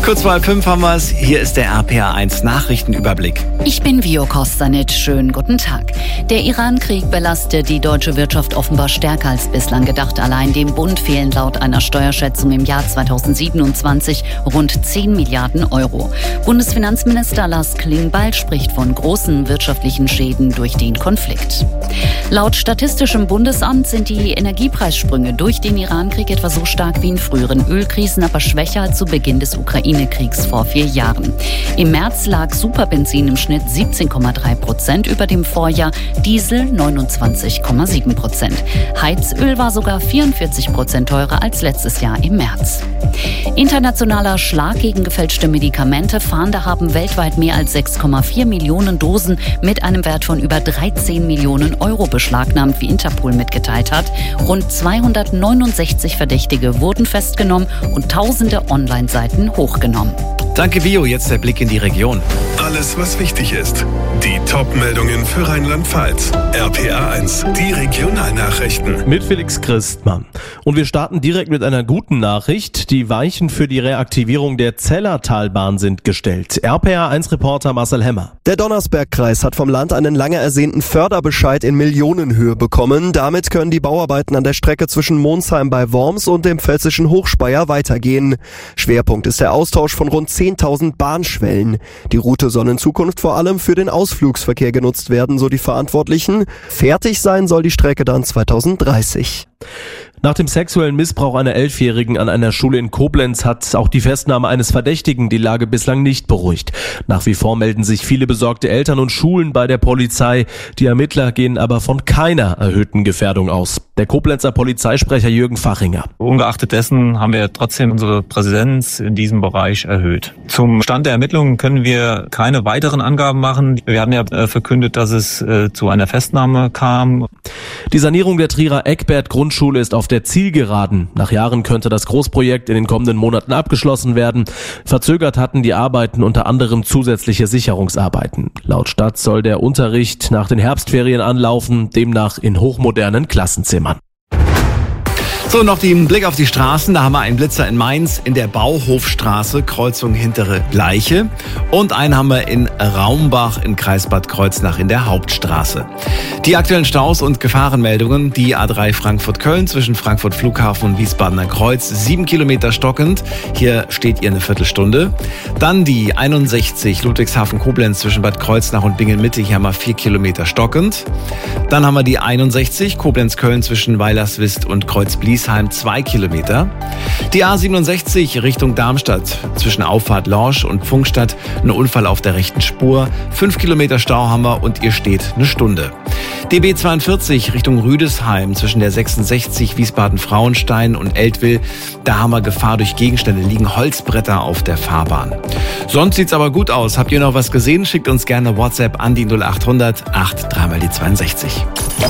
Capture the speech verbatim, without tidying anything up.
Kurz vor halb fünf haben wir es. Hier ist der R P R eins Nachrichtenüberblick. Ich bin Vio Kostanic. Schönen guten Tag. Der Iran-Krieg belastet die deutsche Wirtschaft offenbar stärker als bislang gedacht. Allein dem Bund fehlen laut einer Steuerschätzung im Jahr zweitausendsiebenundzwanzig rund zehn Milliarden Euro. Bundesfinanzminister Lars Klingbeil spricht von großen wirtschaftlichen Schäden durch den Konflikt. Laut Statistischem Bundesamt sind die Energiepreissprünge durch den Iran-Krieg etwa so stark wie in früheren Ölkrisen, aber schwächer als zu Beginn des Ukraine-Kriegs vor vier Jahren. Im März lag Superbenzin im Schnitt siebzehn Komma drei Prozent über dem Vorjahr, Diesel neunundzwanzig Komma sieben Prozent. Heizöl war sogar vierundvierzig Prozent teurer als letztes Jahr im März. Internationaler Schlag gegen gefälschte Medikamente. Fahnder haben weltweit mehr als sechs Komma vier Millionen Dosen mit einem Wert von über dreizehn Millionen Euro beschlagnahmt, wie Interpol mitgeteilt hat. Rund zweihundertneunundsechzig Verdächtige wurden festgenommen und tausende Online-Seiten hochgenommen. Danke, Vio. Jetzt der Blick in die Region. Alles, was wichtig ist. Die Top-Meldungen für Rheinland-Pfalz. R P R eins, die Regionalnachrichten. Mit Felix Christmann. Und wir starten direkt mit einer guten Nachricht. Die Weichen für die Reaktivierung der Zellertalbahn sind gestellt. R P R eins Reporter Marcel Hemmer. Der Donnersbergkreis hat vom Land einen lange ersehnten Förderbescheid in Millionenhöhe bekommen. Damit können die Bauarbeiten an der Strecke zwischen Monsheim bei Worms und dem pfälzischen Hochspeyer weitergehen. Schwerpunkt ist der Austausch von rund zehntausend Bahnschwellen. Die Route soll in Zukunft vor allem für den Ausflugsverkehr genutzt werden, so die Verantwortlichen. Fertig sein soll die Strecke dann zweitausenddreißig. Nach dem sexuellen Missbrauch einer Elfjährigen an einer Schule in Koblenz hat auch die Festnahme eines Verdächtigen die Lage bislang nicht beruhigt. Nach wie vor melden sich viele besorgte Eltern und Schulen bei der Polizei. Die Ermittler gehen aber von keiner erhöhten Gefährdung aus. Der Koblenzer Polizeisprecher Jürgen Fachinger. Ungeachtet dessen haben wir trotzdem unsere Präsenz in diesem Bereich erhöht. Zum Stand der Ermittlungen können wir keine weiteren Angaben machen. Wir hatten ja verkündet, dass es zu einer Festnahme kam. Die Sanierung der Trierer Eckbert-Grundschule ist auf der Zielgeraden. Nach Jahren könnte das Großprojekt in den kommenden Monaten abgeschlossen werden. Verzögert hatten die Arbeiten unter anderem zusätzliche Sicherungsarbeiten. Laut Stadt soll der Unterricht nach den Herbstferien anlaufen, demnach in hochmodernen Klassenzimmern. So, noch den Blick auf die Straßen. Da haben wir einen Blitzer in Mainz in der Bauhofstraße, Kreuzung Hintere Gleiche. Und einen haben wir in Raumbach in Kreis Bad Kreuznach in der Hauptstraße. Die aktuellen Staus und Gefahrenmeldungen. Die A drei Frankfurt-Köln zwischen Frankfurt Flughafen und Wiesbadener Kreuz. Sieben Kilometer stockend. Hier steht ihr eine Viertelstunde. Dann die einundsechzig Ludwigshafen-Koblenz zwischen Bad Kreuznach und Bingen-Mitte. Hier haben wir vier Kilometer stockend. Dann haben wir die einundsechzig Koblenz-Köln zwischen Weilerswist und Kreuz-Bliesheim. zwei Kilometer. Die A siebenundsechzig Richtung Darmstadt zwischen Auffahrt Lorsch und Pfungstadt. Ein Unfall auf der rechten Spur. fünf Kilometer Stau haben wir und ihr steht eine Stunde. D B zweiundvierzig Richtung Rüdesheim zwischen der sechsundsechzig Wiesbaden-Frauenstein und Eltville. Da haben wir Gefahr durch Gegenstände, liegen Holzbretter auf der Fahrbahn. Sonst sieht's aber gut aus. Habt ihr noch was gesehen? Schickt uns gerne WhatsApp an die null acht hundert acht drei mal die zweiundsechzig.